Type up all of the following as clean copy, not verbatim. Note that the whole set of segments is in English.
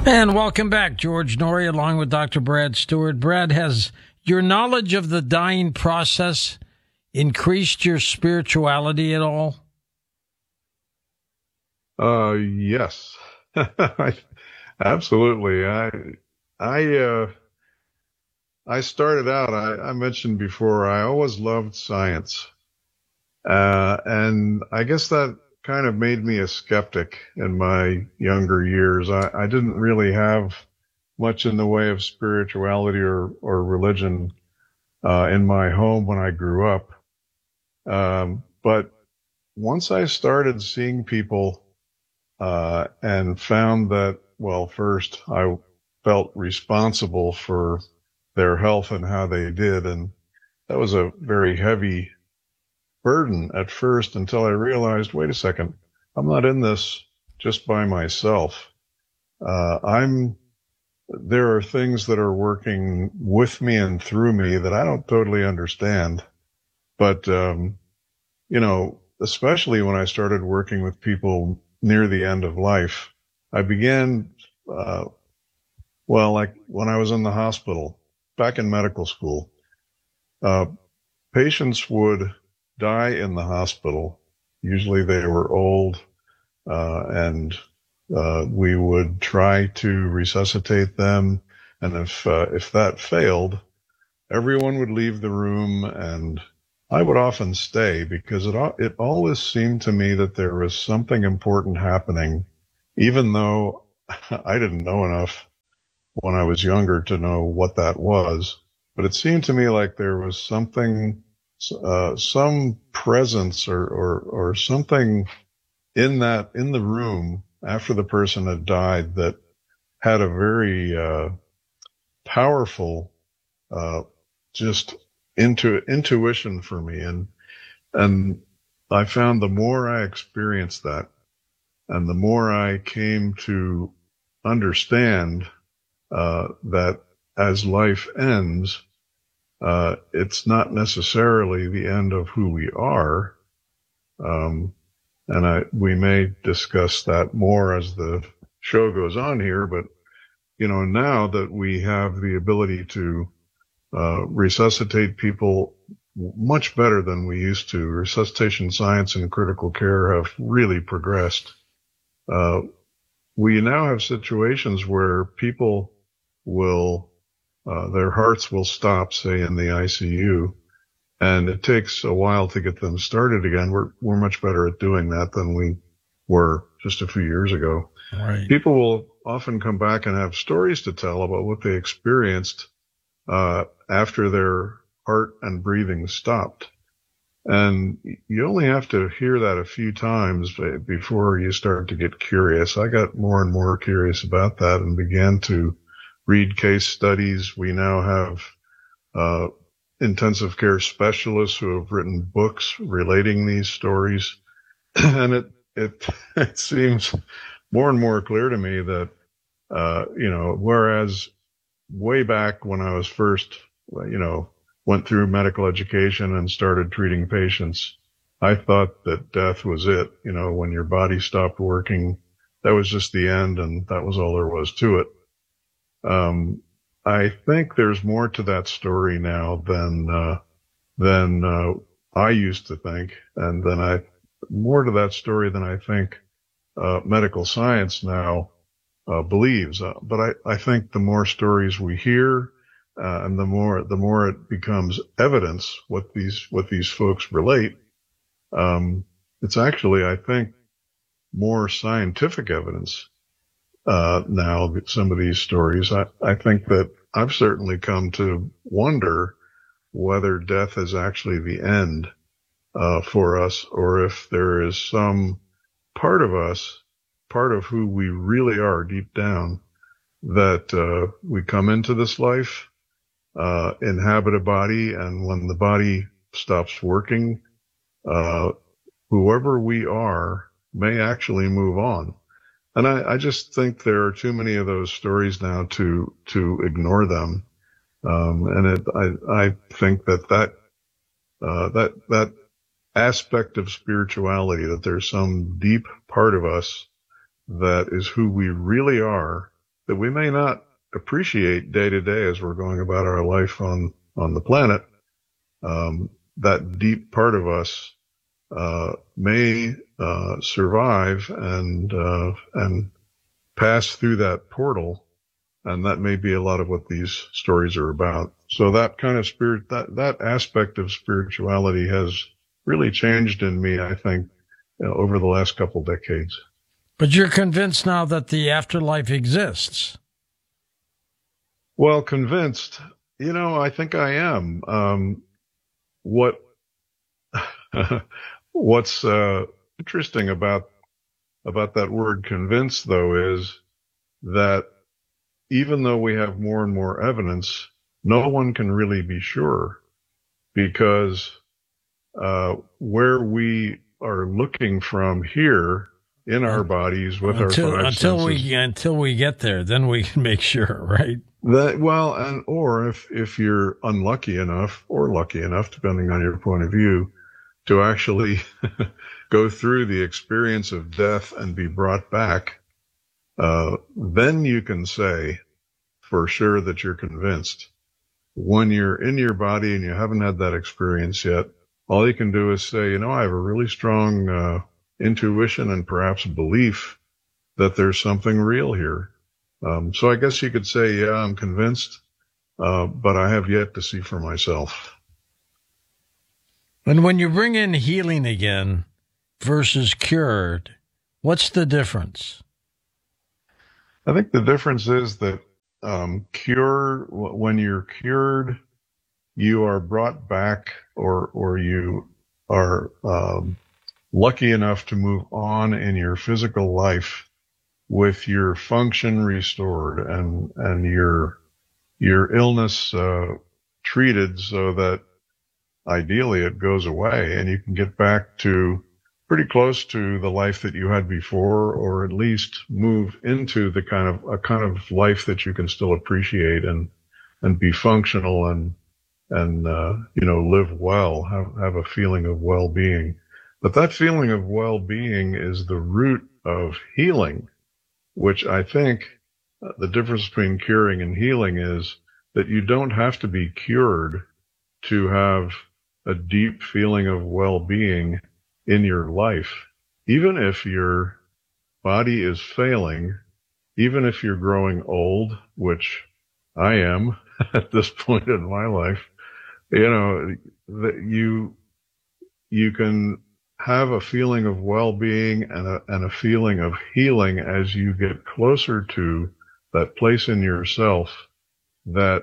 And welcome back, George Noory, along with Dr. Brad Stewart. Brad, has your knowledge of the dying process increased your spirituality at all? Yes, absolutely. I started out, I mentioned before, I always loved science. And I guess that kind of made me a skeptic in my younger years. I didn't really have much in the way of spirituality or religion, in my home when I grew up. But once I started seeing people, and found that, well, first I felt responsible for their health and how they did. And that was a very heavy burden at first until I realized, wait a second, I'm not in this just by myself. There are things that are working with me and through me that I don't totally understand. But, especially when I started working with people near the end of life, I began, like when I was in the hospital, back in medical school, patients would die in the hospital. Usually they were old, and we would try to resuscitate them. And if that failed, everyone would leave the room, and I would often stay because it always seemed to me that there was something important happening, even though I didn't know enough when I was younger to know what that was. But it seemed to me like there was something, some presence or something in the room after the person had died that had a very powerful, just intuition for me. And I found the more I experienced that and the more I came to understand, that as life ends, it's not necessarily the end of who we are. We may discuss that more as the show goes on here, but, now that we have the ability to resuscitate people much better than we used to. Resuscitation science and critical care have really progressed. We now have situations where people will, their hearts will stop, say in the ICU, and it takes a while to get them started again. We're much better at doing that than we were just a few years ago. Right. People will often come back and have stories to tell about what they experienced after their heart and breathing stopped. And you only have to hear that a few times before you start to get curious. I got more and more curious about that and began to read case studies. We now have intensive care specialists who have written books relating these stories. And it seems more and more clear to me that, whereas way back when I was first, went through medical education and started treating patients, I thought that death was it. When your body stopped working, that was just the end, and that was all there was to it. I think there's more to that story now than I used to think, and more to that story than I think medical science now believes. But I think the more stories we hear, and the more it becomes evidence what these folks relate, it's actually, I think, more scientific evidence now, some of these stories. I think that I've certainly come to wonder whether death is actually the end for us, or if there is some part of us, part of who we really are deep down, that we come into this life, inhabit a body, and when the body stops working, whoever we are may actually move on. And I just think there are too many of those stories now to ignore them. I think that aspect of spirituality, that there's some deep part of us that is who we really are, that we may not appreciate day to day as we're going about our life on the planet. That deep part of us may survive and pass through that portal, and that may be a lot of what these stories are about. So that kind of that aspect of spirituality has really changed in me, I think, over the last couple decades. But you're convinced now that the afterlife exists. Well, convinced, I think I am. What's interesting about that word convinced, though, is that even though we have more and more evidence, no one can really be sure, because where we are looking from here in our bodies with our five senses, until we get there, then we can make sure, right? Or if you're unlucky enough or lucky enough, depending on your point of view, to actually go through the experience of death and be brought back, then you can say for sure that you're convinced. When you're in your body and you haven't had that experience yet, all you can do is say, I have a really strong intuition and perhaps belief that there's something real here. So I guess you could say, yeah, I'm convinced, but I have yet to see for myself. And when you bring in healing again versus cured, what's the difference? I think the difference is that when you're cured, you are brought back, or you are lucky enough to move on in your physical life with your function restored and your illness treated, so that ideally it goes away and you can get back to pretty close to the life that you had before, or at least move into the kind of life that you can still appreciate and be functional and live well, have a feeling of well-being. But that feeling of well-being is the root of healing, which I think the difference between curing and healing is that you don't have to be cured to have a deep feeling of well-being in your life. Even if your body is failing, even if you're growing old, which I am at this point in my life, that you can have a feeling of well-being and a feeling of healing as you get closer to that place in yourself that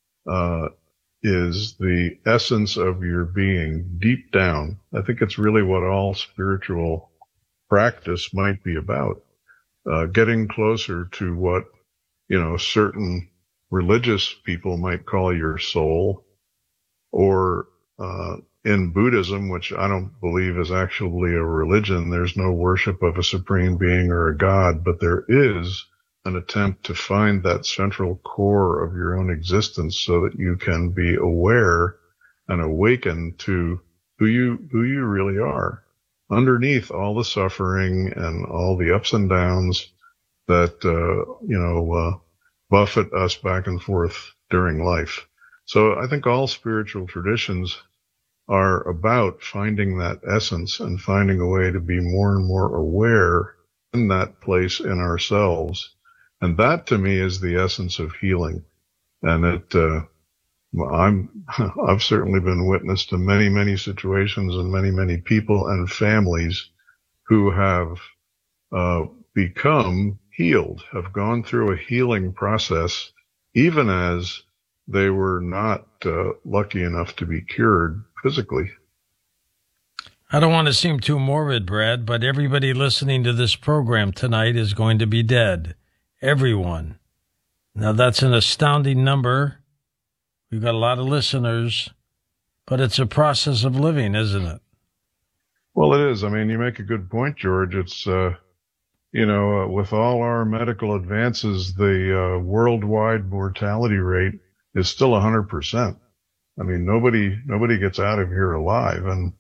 is the essence of your being deep down. I think it's really what all spiritual practice might be about, getting closer to what, certain religious people might call your soul, or in Buddhism, which I don't believe is actually a religion, there's no worship of a supreme being or a god, but there is an attempt to find that central core of your own existence so that you can be aware and awaken to who you really are underneath all the suffering and all the ups and downs that, buffet us back and forth during life. So I think all spiritual traditions are about finding that essence and finding a way to be more and more aware in that place in ourselves. And that to me is the essence of healing. And I've certainly been witness to many, many situations and many, many people and families who have become healed, have gone through a healing process, even as they were not lucky enough to be cured physically. I don't want to seem too morbid, Brad, but everybody listening to this program tonight is going to be dead. Everyone. Now, that's an astounding number. We've got a lot of listeners, but it's a process of living, isn't it? Well, it is. I mean, you make a good point, George. It's, with all our medical advances, the worldwide mortality rate is still 100%. I mean, nobody gets out of here alive. And,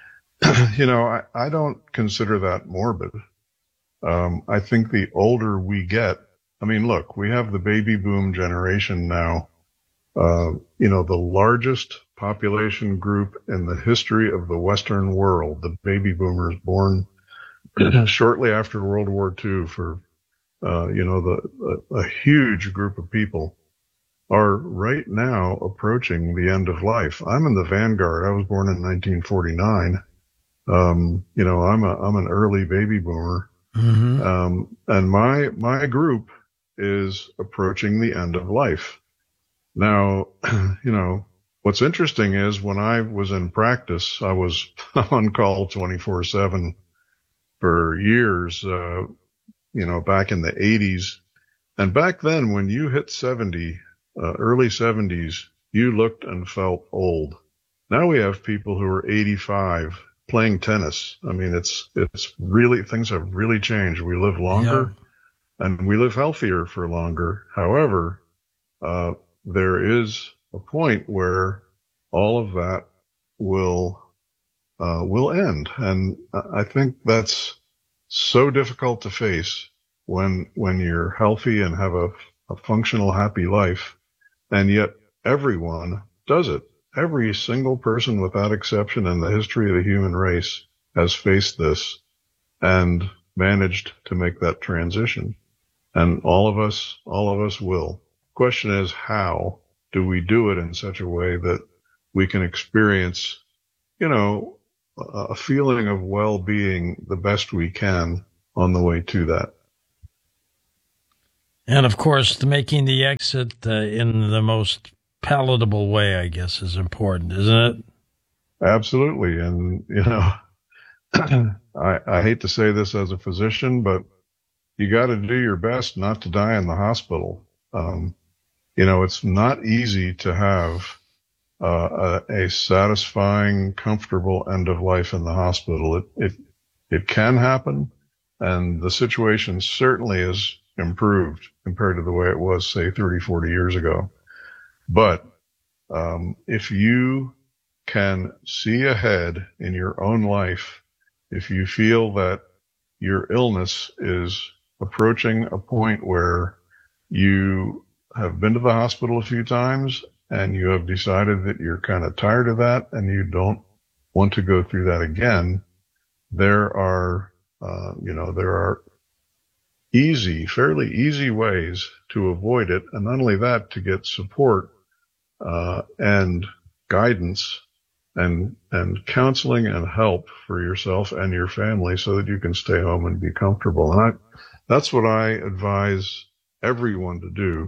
I don't consider that morbid. I think the older we get, I mean, look, we have the baby boom generation now, the largest population group in the history of the Western world, the baby boomers born shortly after World War II a huge group of people are right now approaching the end of life. I'm in the vanguard. I was born in 1949. I'm an early baby boomer. Mm-hmm. And my group is approaching the end of life. Now, what's interesting is when I was in practice, I was on call 24/7 for years, back in the 80s. And back then, when you hit 70, early 70s, you looked and felt old. Now we have people who are 85 playing tennis. I mean, it's really, things have really changed. We live longer and we live healthier for longer. However, there is a point where all of that will end. And I think that's so difficult to face when you're healthy and have a functional, happy life. And yet everyone does it. Every single person without exception in the history of the human race has faced this and managed to make that transition. And all of us will. Question is, how do we do it in such a way that we can experience, a feeling of well-being the best we can on the way to that? And of course, making the exit in the most palatable way, I guess, is important, isn't it? Absolutely. And, I hate to say this as a physician, but you got to do your best not to die in the hospital. It's not easy to have a satisfying, comfortable end of life in the hospital. It can happen, and the situation certainly is improved compared to the way it was, say, 30, 40 years ago. But if you can see ahead in your own life, if you feel that your illness is approaching a point where you have been to the hospital a few times and you have decided that you're kind of tired of that and you don't want to go through that again, there are fairly easy ways to avoid it. And not only that, to get support, and guidance and counseling and help for yourself and your family so that you can stay home and be comfortable. And that's what I advise everyone to do.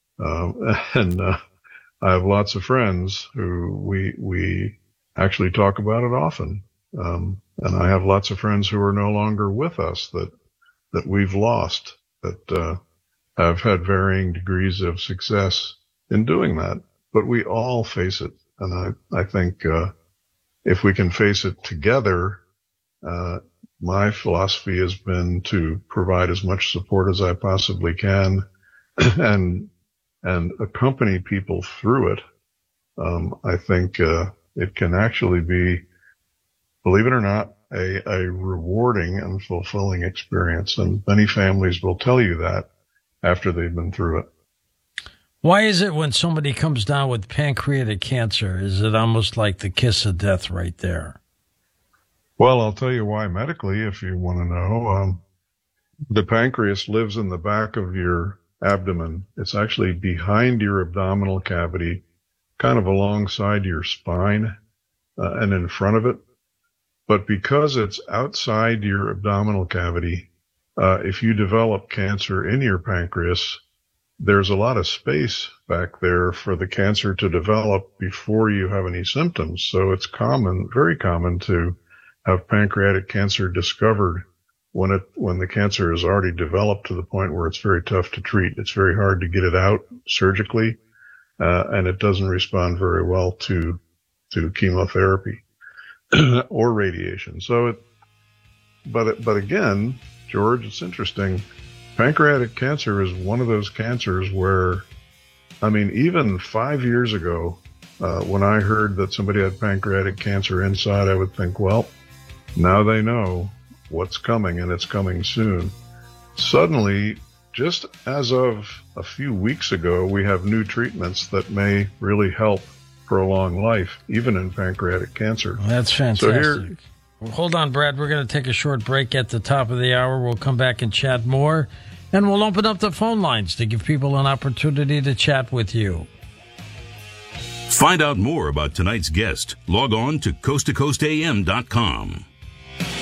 I have lots of friends who we actually talk about it often. And I have lots of friends who are no longer with us that we've lost, that have had varying degrees of success in doing that. But we all face it. And I think if we can face it together, my philosophy has been to provide as much support as I possibly can and accompany people through it. I think it can actually be, believe it or not, a rewarding and fulfilling experience. And many families will tell you that after they've been through it. Why is it when somebody comes down with pancreatic cancer, is it almost like the kiss of death right there? Well, I'll tell you why medically, if you want to know. The pancreas lives in the back of your abdomen. It's actually behind your abdominal cavity, kind of alongside your spine, and in front of it. But because it's outside your abdominal cavity, if you develop cancer in your pancreas, there's a lot of space back there for the cancer to develop before you have any symptoms. So it's very common to have pancreatic cancer discovered when the cancer is already developed to the point where it's very tough to treat. It's very hard to get it out surgically, and it doesn't respond very well to chemotherapy or radiation. But again, George, it's interesting. Pancreatic cancer is one of those cancers where, even 5 years ago, when I heard that somebody had pancreatic cancer inside, I would think, well, now they know what's coming and it's coming soon. Suddenly, just as of a few weeks ago, we have new treatments that may really help prolong life, even in pancreatic cancer. That's fantastic. So here, well, hold on, Brad. We're going to take a short break at the top of the hour. We'll come back and chat more, and we'll open up the phone lines to give people an opportunity to chat with you. Find out more about tonight's guest. Log on to coasttocoastam.com.